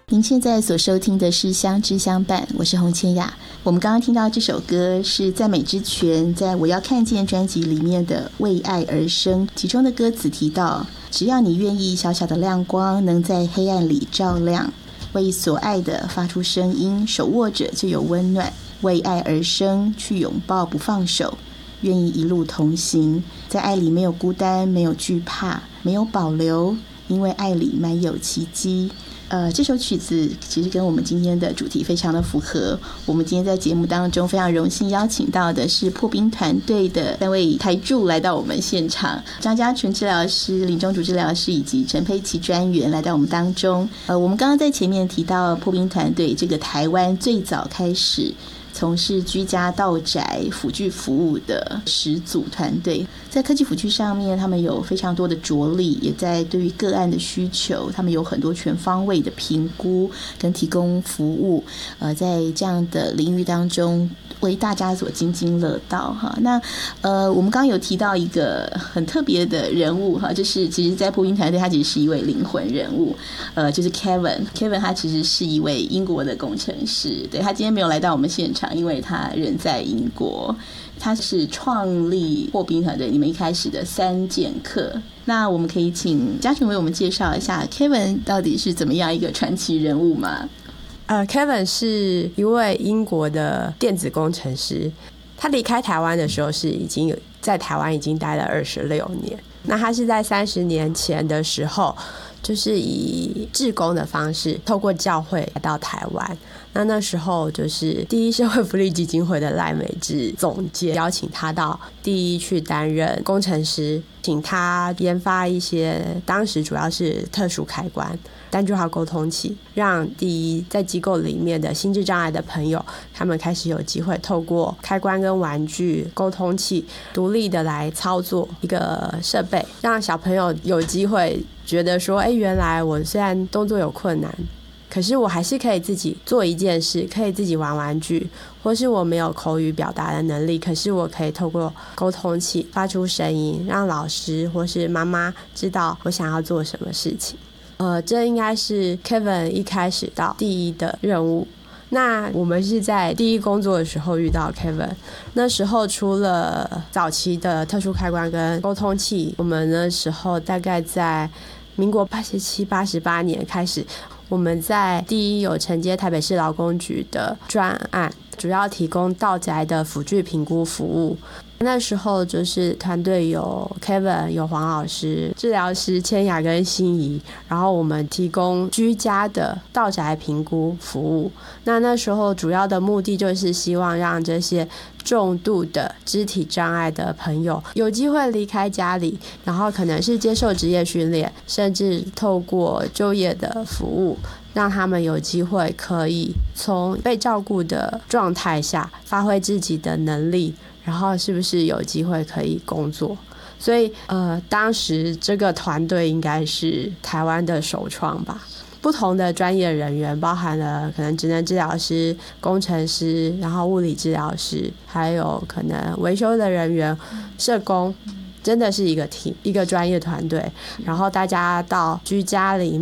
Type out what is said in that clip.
您现在所收听的是相知相伴，我是洪千雅。我们刚刚听到这首歌是赞美之泉在我要看见专辑里面的为爱而生，其中的歌词提到，只要你愿意，小小的亮光能在黑暗里照亮，为所爱的发出声音，手握着就有温暖，为爱而生，去拥抱不放手，愿意一路同行，在爱里没有孤单，没有惧怕，没有保留，因为爱里满有奇迹。这首曲子其实跟我们今天的主题非常的符合。我们今天在节目当中非常荣幸邀请到的是破冰团队的3位台柱来到我们现场，张家纯治疗师、林中竹治疗师以及陈佩琪专员来到我们当中。我们刚刚在前面提到破冰团队这个台湾最早开始从事居家到宅辅具服务的始祖团队，在科技辅具上面他们有非常多的着力，也在对于个案的需求他们有很多全方位的评估跟提供服务，在这样的领域当中为大家所津津乐道哈。那我们刚刚有提到一个很特别的人物哈，就是其实在破冰团队他其实是一位灵魂人物，就是 Kevin 他其实是一位英国的工程师，对，他今天没有来到我们现场，因为他人在英国。他是创立破冰团队你们一开始的3剑客。那我们可以请嘉纯为我们介绍一下 Kevin 到底是怎么样一个传奇人物吗 ？Kevin 是一位英国的电子工程师，他离开台湾的时候是已经在台湾已经待了26年。那他是在30年前的时候，就是以志工的方式透过教会来到台湾。那时候就是第一社会福利基金会的赖美智总监邀请他到第一去担任工程师，请他研发一些当时主要是特殊开关单句话沟通器，让第一在机构里面的心智障碍的朋友他们开始有机会透过开关跟玩具沟通器独立的来操作一个设备，让小朋友有机会觉得说原来我虽然动作有困难，可是我还是可以自己做一件事，可以自己玩玩具，或是我没有口语表达的能力，可是我可以透过沟通器发出声音，让老师或是妈妈知道我想要做什么事情。这应该是 Kevin 一开始到第一的任务。那我们是在第一工作的时候遇到 Kevin， 那时候除了早期的特殊开关跟沟通器，我们那时候大概在民国87、88年开始，我们在第一有承接台北市劳工局的专案，主要提供到宅的辅具评估服务。那时候就是团队有 Kevin 有黄老师、治疗师千雅跟心怡，然后我们提供居家的到宅评估服务。那时候主要的目的就是希望让这些重度的肢体障碍的朋友有机会离开家里，然后可能是接受职业训练，甚至透过就业的服务，让他们有机会可以从被照顾的状态下发挥自己的能力，然后是不是有机会可以工作。所以当时这个团队应该是台湾的首创吧。不同的专业人员包含了可能职能治疗师、工程师，然后物理治疗师，还有可能维修的人员、社工，真的是一个 team， 一个专业团队。然后大家到居家里